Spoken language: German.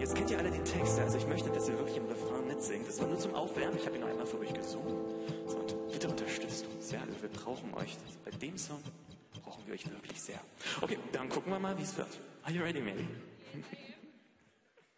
Jetzt kennt ihr alle den Text, also ich möchte, dass ihr wirklich im Refrain mitsingt. Das war nur zum Aufwärmen, ich habe ihn noch einmal für euch gesungen. So, und bitte unterstützt uns, ja, wir brauchen euch. Bei dem Song brauchen wir euch wirklich sehr. Okay, dann gucken wir mal, wie es wird. Are you ready, Mary?